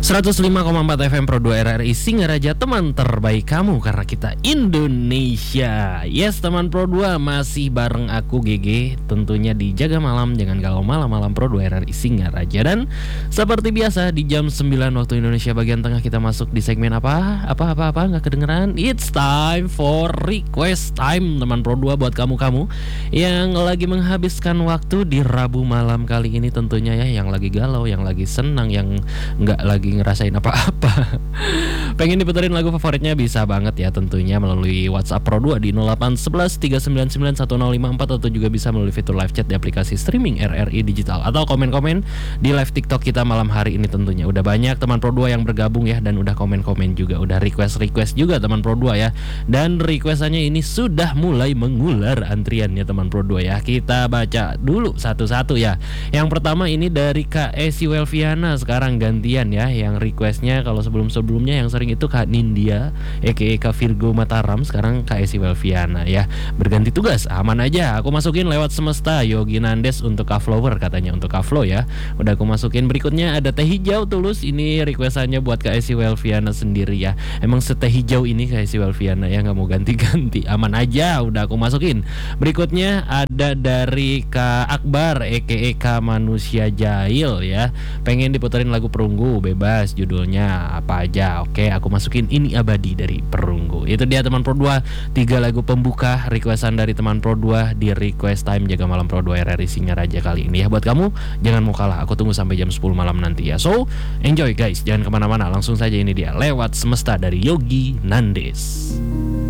105,4 FM Pro 2 RRI Singaraja, teman terbaik kamu karena kita Indonesia. Yes, teman Pro 2 masih bareng aku GG, tentunya di Jaga Malam Jangan Galau Malam-malam Pro 2 RRI Singaraja. Dan seperti biasa di jam 9 waktu Indonesia bagian tengah kita masuk di segmen apa nggak kedengeran. It's time for request time, teman Pro 2, buat kamu-kamu yang lagi menghabiskan waktu di Rabu malam kali ini tentunya ya, yang lagi galau, yang lagi senang, yang nggak lagi ngerasain apa-apa. Pengen diputerin lagu favoritnya bisa banget ya, tentunya melalui WhatsApp Pro 2 di 0811 399 1054 atau juga bisa melalui fitur live chat di aplikasi streaming RRI Digital atau komen-komen di live TikTok kita malam hari ini tentunya. Udah banyak teman Pro 2 yang bergabung ya, dan udah komen-komen juga, udah request juga teman Pro 2 ya. Dan requestannya ini sudah mulai mengular antriannya teman Pro 2 ya. Kita baca dulu satu-satu ya. Yang pertama ini dari Kak Esi Welviana, sekarang gantian ya. Yang requestnya kalau sebelum-sebelumnya yang sering itu Kak Nindya aka Kak Virgo Mataram, sekarang Kak Esi Welviana ya. Berganti tugas, aman aja. Aku masukin lewat semesta Yogi Nandes untuk Kak Flower, katanya untuk Kak Flo ya. Udah aku masukin. Berikutnya ada teh hijau tulus, ini requestannya buat Kak Esi Welviana sendiri ya. Emang seteh hijau ini Kak Esi Welviana ya, nggak mau ganti-ganti, aman aja, udah aku masukin. Berikutnya ada dari Kak Akbar aka Kak Manusia Jahil ya, pengen diputerin lagu Perunggu, bebas judulnya apa aja. Oke, aku masukin Ini Abadi dari Perunggu. Itu dia teman Pro 2, 3 lagu pembuka requestan dari teman Pro 2 di request time Jaga Malam Pro 2 RRI Singaraja kali ini ya. Buat kamu jangan mau kalah, aku tunggu sampai jam 10 malam nanti ya. So enjoy guys, jangan kemana-mana, langsung saja ini dia Lewat Semesta dari Yogi Nandes.